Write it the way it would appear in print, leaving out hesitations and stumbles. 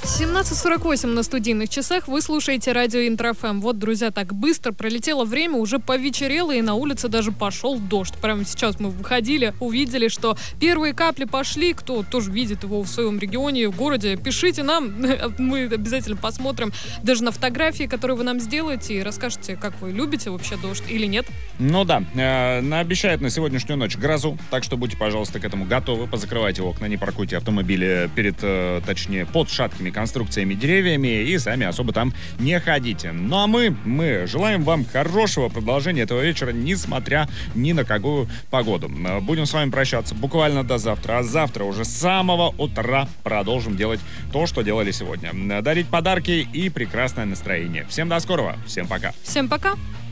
17:48 на студийных часах. Вы слушаете радио Интро-ФМ. Вот, друзья, так быстро пролетело время, уже повечерело, и на улице даже пошел дождь. Прямо сейчас мы выходили, увидели, что первые капли пошли. Кто тоже видит его в своем регионе, в городе, пишите нам. Мы обязательно посмотрим даже на фотографии, которые вы нам сделаете, и расскажете, как вы любите вообще дождь или нет. Ну да, обещают на сегодняшнюю ночь грозу, так что будьте, пожалуйста, к этому готовы. Позакрывайте окна, не паркуйте автомобили точнее, под шаткими конструкциями, деревьями, и сами особо там не ходите. Ну а мы желаем вам хорошего продолжения этого вечера, несмотря ни на какую погоду. Будем с вами прощаться буквально до завтра, а завтра уже с самого утра продолжим делать то, что делали сегодня. Дарить подарки и прекрасное настроение. Всем до скорого, всем пока. Всем пока.